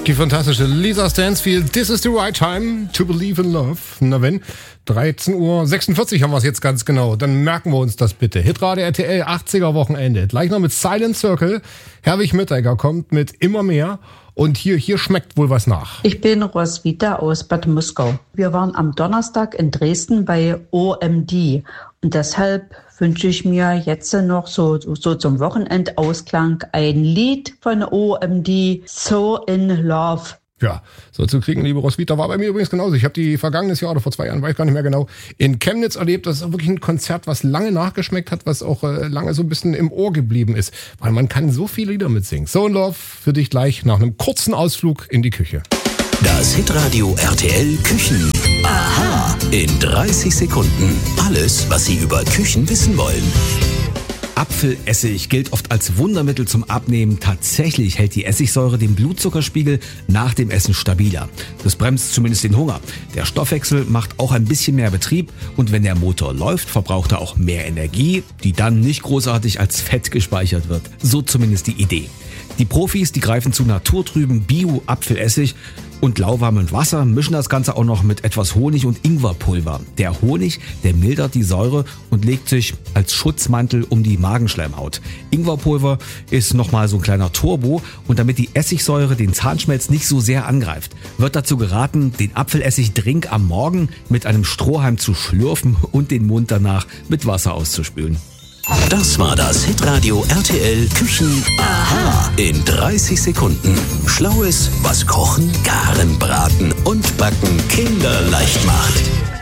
Die fantastische Lisa Stansfield, This is the right time to believe in love. Na wenn, 13:46 Uhr haben wir es jetzt ganz genau. Dann merken wir uns das bitte. Hitradio RTL, 80er Wochenende. Gleich noch mit Silent Circle. Herwig Mitteregger kommt mit Immer mehr. Und hier schmeckt wohl was nach. Ich bin Roswitha aus Bad Muskau. Wir waren am Donnerstag in Dresden bei OMD. Und deshalb wünsche ich mir jetzt noch so zum Wochenendausklang ein Lied von OMD, So in Love. Ja, so zu kriegen, liebe Roswitha, war bei mir übrigens genauso. Ich habe die vergangenes Jahr oder vor 2 Jahren, weiß gar nicht mehr genau, in Chemnitz erlebt. Das ist wirklich ein Konzert, was lange nachgeschmeckt hat, was auch lange so ein bisschen im Ohr geblieben ist. Weil man kann so viele Lieder mitsingen. So in Love für dich gleich nach einem kurzen Ausflug in die Küche. Das Hitradio RTL Küchen. Aha. In 30 Sekunden. Alles, was Sie über Küchen wissen wollen. Apfelessig gilt oft als Wundermittel zum Abnehmen. Tatsächlich hält die Essigsäure den Blutzuckerspiegel nach dem Essen stabiler. Das bremst zumindest den Hunger. Der Stoffwechsel macht auch ein bisschen mehr Betrieb und wenn der Motor läuft, verbraucht er auch mehr Energie, die dann nicht großartig als Fett gespeichert wird. So zumindest die Idee. Die Profis, die greifen zu naturtrüben Bio-Apfelessig und lauwarmem Wasser, mischen das Ganze auch noch mit etwas Honig und Ingwerpulver. Der Honig, der mildert die Säure und legt sich als Schutzmantel um die Magenschleimhaut. Ingwerpulver ist nochmal so ein kleiner Turbo und damit die Essigsäure den Zahnschmelz nicht so sehr angreift, wird dazu geraten, den Apfelessig-Drink am Morgen mit einem Strohhalm zu schlürfen und den Mund danach mit Wasser auszuspülen. Das war das Hitradio RTL Küchen. Aha. In 30 Sekunden. Schlaues, was Kochen, Garen, Braten und Backen kinderleicht macht.